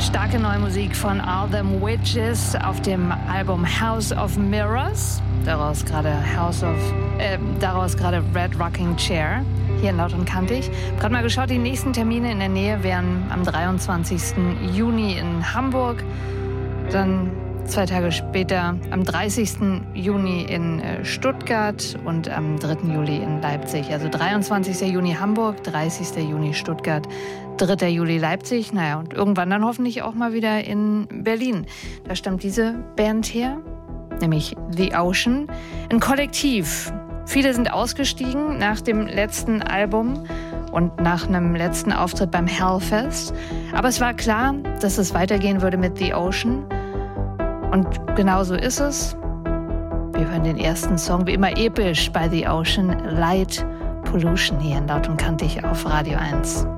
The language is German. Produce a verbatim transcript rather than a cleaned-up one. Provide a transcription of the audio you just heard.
Starke neue Musik von All Them Witches auf dem Album House of Mirrors. Daraus gerade House of, äh, daraus gerade Red Rocking Chair. Hier in Laut und Kantig. Ich habe gerade mal geschaut, die nächsten Termine in der Nähe wären am dreiundzwanzigsten Juni in Hamburg. Dann zwei Tage später am dreißigsten Juni in Stuttgart und am dritten Juli in Leipzig. Also dreiundzwanzigsten Juni Hamburg, dreißigsten Juni Stuttgart, dritter Juli Leipzig. Naja, und irgendwann dann hoffentlich auch mal wieder in Berlin. Da stammt diese Band her, nämlich The Ocean. Ein Kollektiv. Viele sind ausgestiegen nach dem letzten Album und nach einem letzten Auftritt beim Hellfest. Aber es war klar, dass es weitergehen würde mit The Ocean. Und genau so ist es. Wir hören den ersten Song, wie immer episch, bei The Ocean, Light Pollution hier in Laut und Kantig auf Radio eins.